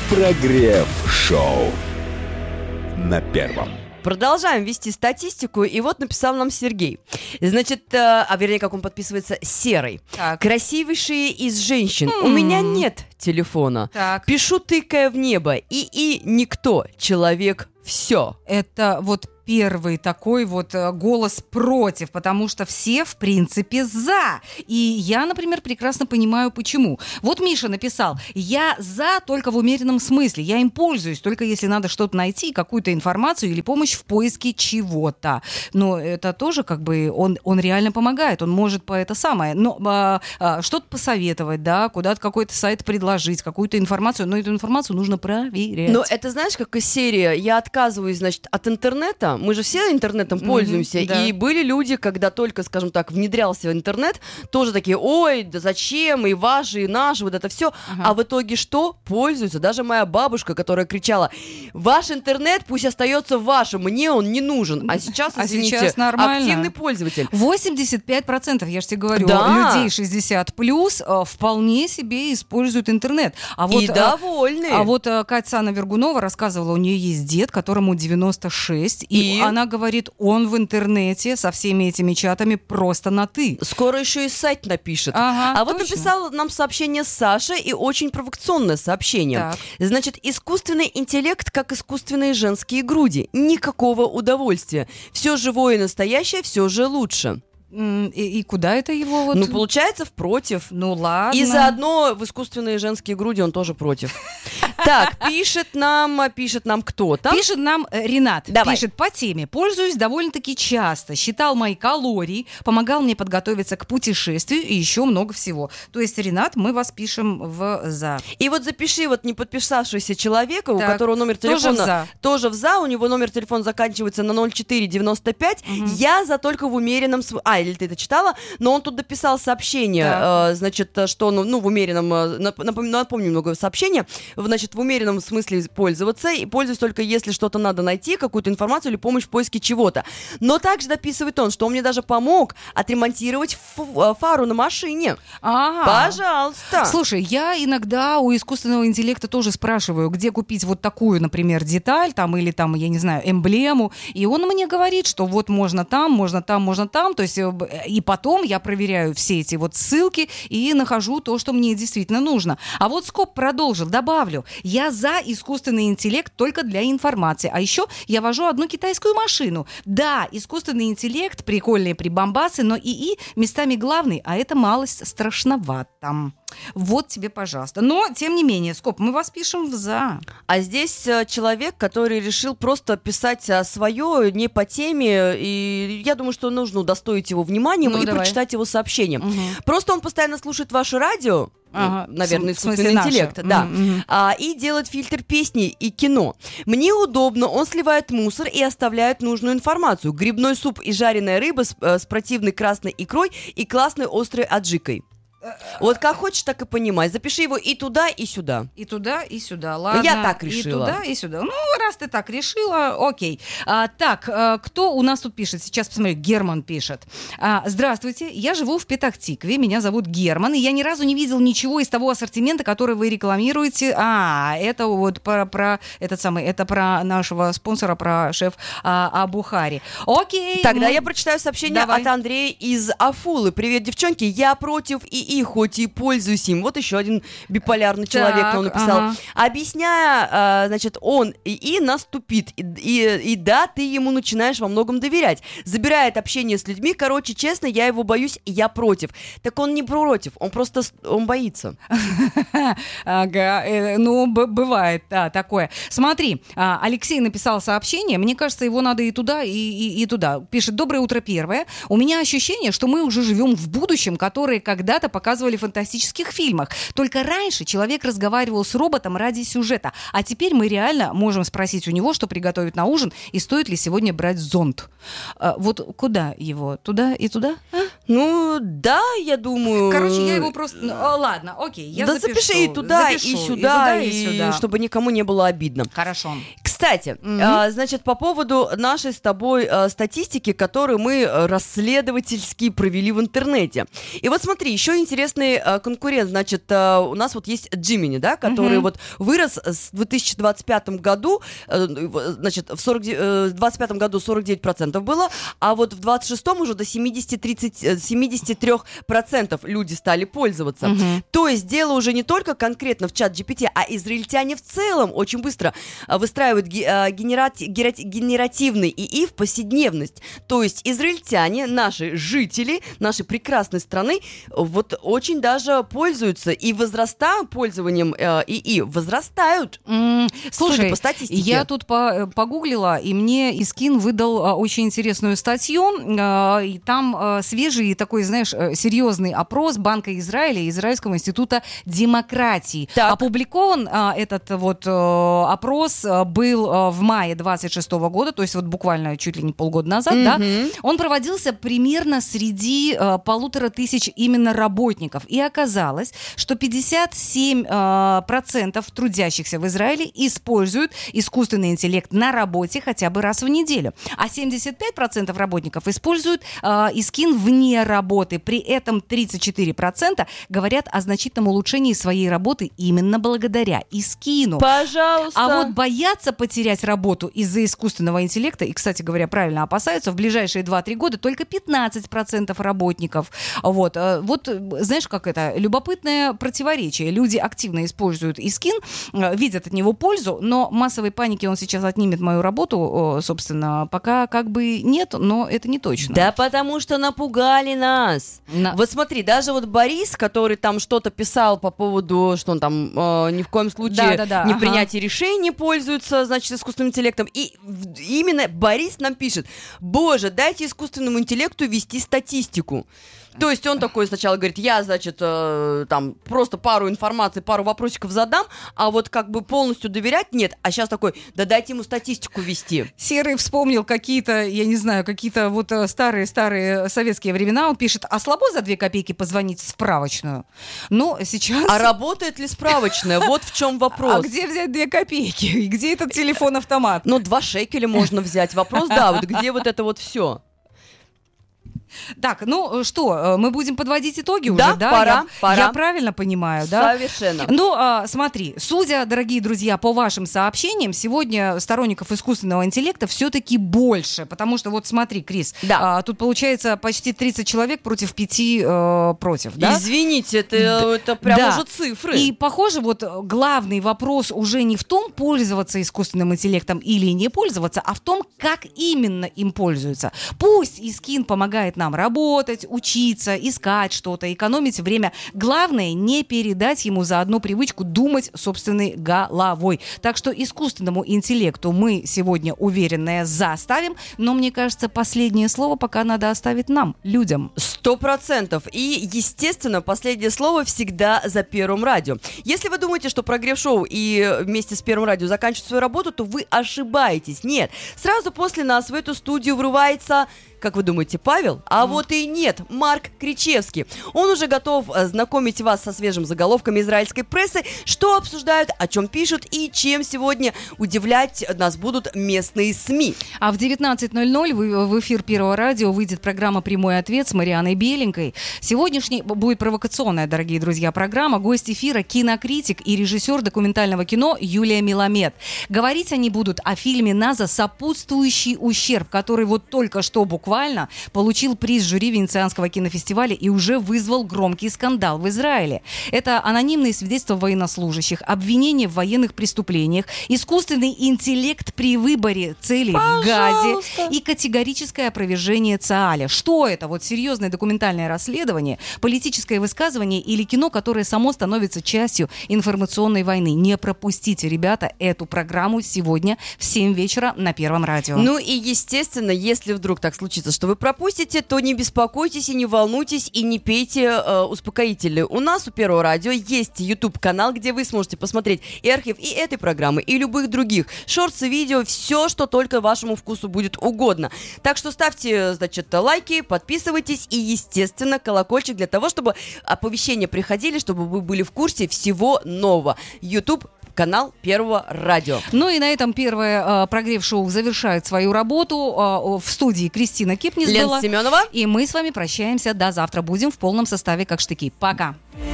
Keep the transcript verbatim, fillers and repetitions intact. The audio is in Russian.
Прогрев-шоу на Первом. Продолжаем вести статистику, и вот написал нам Сергей. Значит, э, а вернее, как он подписывается, Серый. Так. Красивейшие из женщин. М. У меня нет телефона. Так. Пишу, тыкая в небо. И и никто. Человек все. Это вот первый такой вот э, голос против, потому что все, в принципе, за. И я, например, прекрасно понимаю, почему. Вот Миша написал: я за только в умеренном смысле, я им пользуюсь, только если надо что-то найти, какую-то информацию или помощь в поиске чего-то. Но это тоже как бы, он, он реально помогает, он может по это самое, но а, а, что-то посоветовать, да, куда-то какой-то сайт предложить, какую-то информацию, но эту информацию нужно проверять. Но это, знаешь, как из серии «Я отказываюсь, значит, от интернета». Мы же все интернетом пользуемся. Mm-hmm, да. И были люди, когда только, скажем так, внедрялся в интернет, тоже такие: ой, да зачем, и ваши, и наши, вот это все. Ага. А в итоге что? Пользуются. Даже моя бабушка, которая кричала: ваш интернет пусть остается вашим, мне он не нужен. А сейчас, А извините, сейчас нормально. активный пользователь. восемьдесят пять процентов, я же тебе говорю, Да. людей шестьдесят плюс э, вполне себе используют интернет. А вот, И э, довольны. А вот э, Катя Сана Вергунова рассказывала, у нее есть дед, которому девяносто шесть, и, И? она говорит, он в интернете со всеми этими чатами просто на «ты». Скоро еще и сайт напишет. Ага, а вот точно. написал нам сообщение Саша, и очень провокационное сообщение. Так. Значит, искусственный интеллект, как искусственные женские груди. Никакого удовольствия. Все живое и настоящее, все же лучше. М, И, и куда это его вот? Ну, получается, впротив. Ну, ладно. И заодно в искусственные женские груди он тоже против. Так, пишет нам, пишет нам кто там? Пишет нам э, Ренат. Давай. Пишет по теме. Пользуюсь довольно-таки часто. Считал мои калории, помогал мне подготовиться к путешествию и еще много всего. То есть, Ренат, мы вас пишем в «за». И вот запиши вот не подписавшийся человека, у Так, которого номер тоже телефона в «за». тоже в «за», у него номер телефона заканчивается на ноль четыре девяносто пять. Мгм. Я за только в умеренном... см- А, или ты это читала? Но он тут дописал сообщение, Так. э, значит, что он, ну, в умеренном... э, нап- напом- Напомню немного сообщения. В- Значит, в умеренном смысле пользоваться, и пользуюсь только если что-то надо найти, какую-то информацию или помощь в поиске чего-то. Но также дописывает он, что он мне даже помог отремонтировать фу- э, фару на машине. Ага. Пожалуйста. Слушай, я иногда у искусственного интеллекта тоже спрашиваю, где купить вот такую, например, деталь, там, или там, я не знаю, эмблему, и он мне говорит, что вот можно там, можно там, можно там, то есть, э, б- и потом я проверяю все эти вот ссылки и нахожу то, что мне действительно нужно. А вот Скоп продолжил, добавлю, я за искусственный интеллект только для информации, а еще я вожу одну китайскую машину. Да, искусственный интеллект, прикольные прибамбасы, но ИИ местами главный, а это малость страшновато. Вот тебе, пожалуйста. Но, тем не менее, Скоп, мы вас пишем в «за». А здесь э, человек, который решил просто писать свое, не по теме, и я думаю, что нужно удостоить его вниманием Ну, и давай. прочитать его сообщение. Мгм. Просто он постоянно слушает ваше радио, Ага, ну, наверное, в смысле искусственный наше. интеллект, да, Мгм, мгм. а, и делает фильтр песни и кино. Мне удобно, он сливает мусор и оставляет нужную информацию. Грибной суп и жареная рыба с, э, с противной красной икрой и классной острой аджикой. Вот как хочешь, так и понимай. Запиши его и туда, и сюда. И туда, и сюда. Ладно. Я так И решила. туда, и сюда. Ну, раз ты так решила, окей. А, так, а, кто у нас тут пишет? Сейчас посмотрю. Герман пишет. А, здравствуйте, я живу в Петахтикве, меня зовут Герман, и я ни разу не видел ничего из того ассортимента, который вы рекламируете. А, это вот про, про этот самый, это про нашего спонсора, про шеф а, Абухари. Окей. Тогда ну, я прочитаю сообщение давай. от Андрея из Афулы. Привет, девчонки, я против ИИ, хоть и пользуюсь им. Вот еще один биполярный человек Так, нам написал. ага. Объясняя, а, значит, он ИИ наступит. И, и, и да, ты ему начинаешь во многом доверять. Забирает общение с людьми. Короче, честно, я его боюсь, я против. Так он не против, он просто с- он боится. Ага, э, ну, б- бывает, да, такое. Смотри, а, Алексей написал сообщение, мне кажется, его надо и туда, и, и, и туда. Пишет: доброе утро, первое. У меня ощущение, что мы уже живем в будущем, которое когда-то показывали в фантастических фильмах. Только раньше человек разговаривал с роботом ради сюжета, а теперь мы реально можем спросить у него, что приготовить на ужин, и стоит ли сегодня брать зонт. А, вот куда его? Туда и туда? А? Ну, да, я думаю. Короче, я его просто... ну, а, ладно, окей, я да запишу. запиши и туда, Запишу. и сюда, и, туда, и и сюда. чтобы никому не было обидно. Хорошо. Кстати, Кстати, Мгм. а, значит, по поводу нашей с тобой а, статистики, которую мы а, расследовательски провели в интернете. И вот смотри, еще интересный а, конкурент, значит, а, у нас вот есть Gemini, да, который Мгм. вот вырос с- в две тысячи двадцать пятом году, э, в- значит, в сорок, де- э, в двадцать пятом году сорок девять процентов было, а вот в двадцать шестом уже до семьдесят тридцать, э, семьдесят три процента люди стали пользоваться. Мгм. То есть дело уже не только конкретно в чат джи пи ти, а израильтяне в целом очень быстро а, выстраивают ге- а, генерати- герати- генеративный ИИ в повседневность. То есть израильтяне, наши жители, нашей прекрасной страны, вот очень даже пользуются, и возраста пользованием э, ИИ возрастают. М, Судя Слушай, по статистике. я тут по- погуглила, и мне Искин выдал а, очень интересную статью. а, и там а, свежий такой, знаешь, э, серьезный опрос Банка Израиля и Израильского института демократии. Так. Опубликован а, этот вот э, опрос а, был а, в мае двадцать шестого года, то есть вот буквально чуть ли не полгода назад, да. Мгм. Он проводился примерно среди э, полутора тысяч именно работников. И оказалось, что пятьдесят семь э, процентов трудящихся в Израиле используют искусственный интеллект на работе хотя бы раз в неделю. А семьдесят пять процентов работников используют э, Искин вне работы. При этом тридцать четыре процента говорят о значительном улучшении своей работы именно благодаря Искину. Пожалуйста. А вот боятся потерять работу из-за искусственного интеллекта, и, кстати говоря, правильно опасаются, в ближайшие два-три года только пятнадцать процентов работников. Вот, э, вот, э, знаешь, как это, любопытное противоречие. Люди активно используют Искин, э, видят от него пользу, но массовой паники он сейчас отнимет мою работу, э, собственно, пока как бы нет, но это не точно. Да потому что напугали нас. На- Вот смотри, даже вот Борис, который там что-то писал по поводу, что он там э, ни в коем случае Да-да-да, не ага. принятие решений пользуется, значит, искусственным интеллектом. И в- именно Борис нам пишет: боже, дайте искусственному интеллекту вести статистику. То есть он такой сначала говорит: я, значит, э, там просто пару информации, пару вопросиков задам, а вот как бы полностью доверять нет. А сейчас такой: да дайте ему статистику вести. Серый вспомнил какие-то, я не знаю, какие-то вот э, старые-старые советские времена. Он пишет, а слабо за две копейки позвонить в справочную? Ну, сейчас... А работает ли справочная? Вот в чем вопрос. А где взять две копейки? И где этот телефон-автомат? Ну, два шекеля можно взять. Вопрос, да, вот где вот это вот все? Так, ну что, э, мы будем подводить итоги Да, уже, да? пора, я, пора. я правильно понимаю, да? Совершенно. Ну, а, смотри, судя, дорогие друзья, по вашим сообщениям, сегодня сторонников искусственного интеллекта все-таки больше, потому что вот смотри, Крис, Да. а, тут получается почти тридцать человек против пяти э, против, да? Извините, это, это прям Да. уже цифры. И, похоже, вот э, главный вопрос уже не в том, пользоваться искусственным интеллектом или не пользоваться, а в том, как именно им пользуются. Пусть Искин помогает нам работать, учиться, искать что-то, экономить время. Главное, не передать ему за одну привычку думать собственной головой. Так что искусственному интеллекту мы сегодня уверенные заставим, но, мне кажется, последнее слово пока надо оставить нам, людям. Сто процентов. И, естественно, последнее слово всегда за Первым радио. Если вы думаете, что прогрев-шоу и вместе с Первым радио заканчивает свою работу, то вы ошибаетесь. Нет. Сразу после нас в эту студию врывается... Как вы думаете, Павел? А вот и нет, Марк Кричевский. Он уже готов э, знакомить вас со свежими заголовками израильской прессы, что обсуждают, о чем пишут и чем сегодня удивлять нас будут местные СМИ. А в девятнадцать ноль ноль в в эфир Первого радио выйдет программа «Прямой ответ» с Марианой Беленькой. Сегодняшний будет провокационная, дорогие друзья, программа. Гость эфира — кинокритик и режиссер документального кино Юлия Меламед. Говорить они будут о фильме «НАЗА. Сопутствующий ущерб», который вот только что буквально получил приз жюри Венецианского кинофестиваля и уже вызвал громкий скандал в Израиле. Это анонимные свидетельства военнослужащих, обвинения в военных преступлениях, искусственный интеллект при выборе целей в Газе и категорическое опровержение ЦААля. Что это? Вот серьезное документальное расследование, политическое высказывание или кино, которое само становится частью информационной войны? Не пропустите, ребята, эту программу сегодня в семь вечера на Первом радио. Ну и, естественно, если вдруг так случится, что вы пропустите, то не беспокойтесь и не волнуйтесь, и не пейте э, успокоительные. У нас у Первого радио есть YouTube-канал, где вы сможете посмотреть и архив и этой программы, и любых других. Шортсы, видео, все, что только вашему вкусу будет угодно. Так что ставьте, значит, лайки, подписывайтесь и, естественно, колокольчик для того, чтобы оповещения приходили, чтобы вы были в курсе всего нового. YouTube канал Первого радио. Ну и на этом первое э, прогрев-шоу завершает свою работу. Э, в студии Кристина Кипнис Лена была. Семенова. И мы с вами прощаемся до завтра. Будем в полном составе, как штыки. Пока.